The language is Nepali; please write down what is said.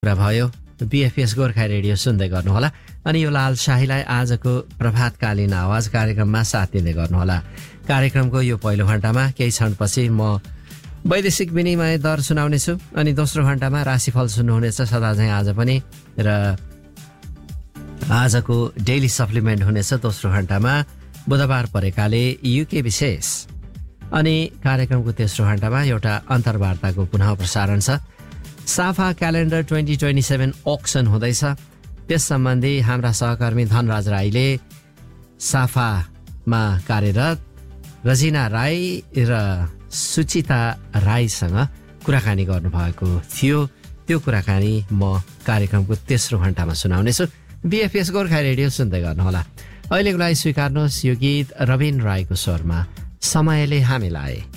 कुरा भयो। बीएफएस गोर्खा रेडियो सुन्दै गर्नुहोला अनि यो लाल शाहीलाई आजको प्रभातकालीन आवाज कार्यक्रममा साथ दिँदै गर्नुहोला। कार्यक्रमको यो पहिलो घण्टामा केही क्षणपछि म वैदेशिक विनिमय दर सुनाउनेछु अनि दोस्रो घण्टामा राशिफल सुन्नुहुनेछ सदा चाहिँ आज पनि र आजको डेली सप्लिमेन्ट हुनेछ दोस्रो घण्टामा बुधबार परेकाले युके विशेष अनि कार्यक्रमको तेस्रो घण्टामा एउटा अन्तर्वार्ताको पुनः प्रसारण छ। साफा क्यालेन्डर 2027 ऑक्सन हुँदैछ, त्यस सम्बन्धी हाम्रा सहकर्मी धनराज राईले साफामा कार्यरत रजिना राई र सुचिता राईसँग कुराकानी गर्नुभएको थियो। त्यो कुराकानी म कार्यक्रमको तेस्रो घण्टामा सुनाउनेछु। बीएफएस गोर्खा रेडियो सुन्दै गर्नुहोला। अहिलेको लागि स्वीकार्नुहोस् यो गीत रविन राईको स्वरमा समयले हामीलाई।